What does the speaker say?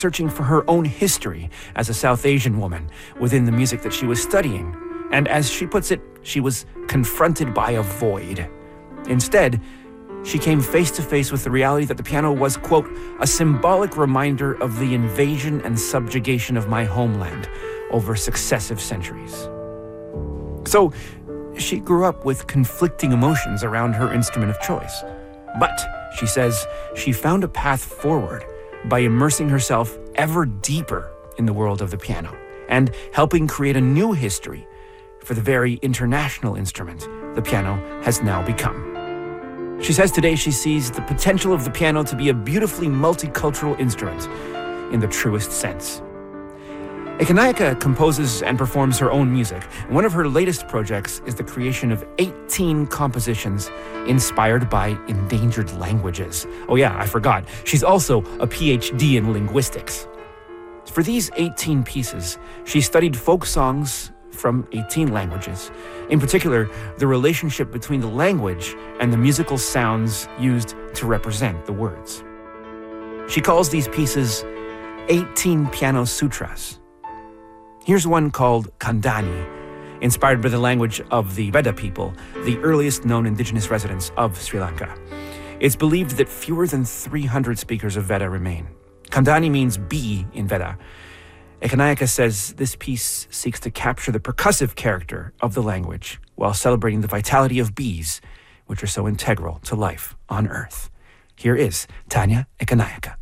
searching for her own history as a South Asian woman within the music that she was studying. And as she puts it, she was confronted by a void. Instead, she came face to face with the reality that the piano was, quote, a symbolic reminder of the invasion and subjugation of my homeland over successive centuries. So, she grew up with conflicting emotions around her instrument of choice. But, she says, she found a path forward by immersing herself ever deeper in the world of the piano and helping create a new history for the very international instrument the piano has now become. She says today she sees the potential of the piano to be a beautifully multicultural instrument in the truest sense. Ekanaika composes and performs her own music. One of her latest projects is the creation of 18 compositions inspired by endangered languages. Oh yeah, I forgot. She's also a PhD in linguistics. For these 18 pieces, she studied folk songs from 18 languages. In particular, the relationship between the language and the musical sounds used to represent the words. She calls these pieces 18 piano sutras. Here's one called Kandani, inspired by the language of the Veda people, the earliest known indigenous residents of Sri Lanka. It's believed that fewer than 300 speakers of Veda remain. Kandani means bee in Veda. Ekanaika says this piece seeks to capture the percussive character of the language while celebrating the vitality of bees, which are so integral to life on Earth. Here is Tanya Ekanaika.